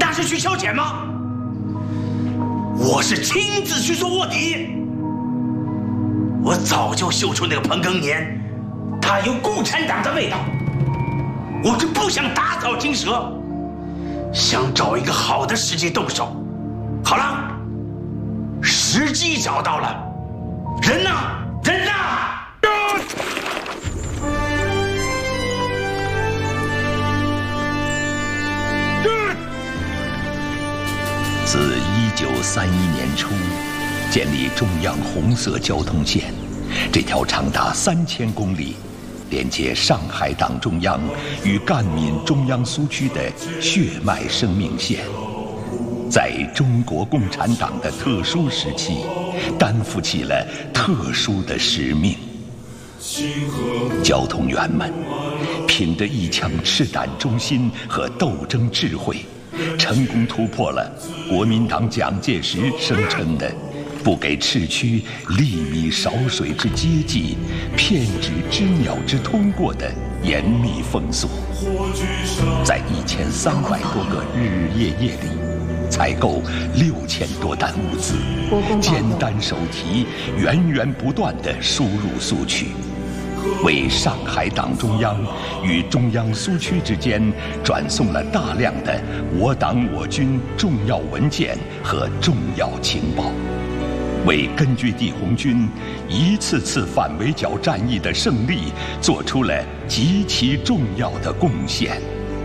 那是去消遣吗？我是亲自去做卧底。我早就嗅出那个彭庚年，他有共产党的味道。我是不想打草惊蛇，想找一个好的时机动手。好了，时机找到了，人呢？人呢？ 自1931年初建立中央红色交通线，这条长达3000公里，连接上海党中央与赣闽中央苏区的血脉生命线，在中国共产党的特殊时期，担负起了特殊的使命。交通员们凭着一腔赤胆忠心和斗争智慧，成功突破了国民党蒋介石声称的不给赤区粒米少水之接济，片纸之鸟之通过的严密封锁，在1300多个日日夜夜里采购6000多担物资，简单手提，源源不断地输入苏区，为上海党中央与中央苏区之间转送了大量的我党我军重要文件和重要情报，为根据地红军一次次反围剿战役的胜利做出了极其重要的贡献。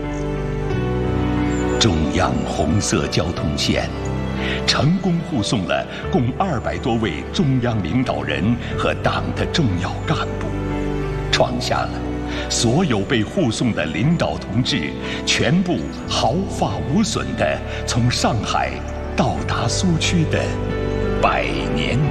中央红色交通线成功护送了共200多位中央领导人和党的重要干部，创下了所有被护送的领导同志全部毫发无损地从上海到达苏区的100年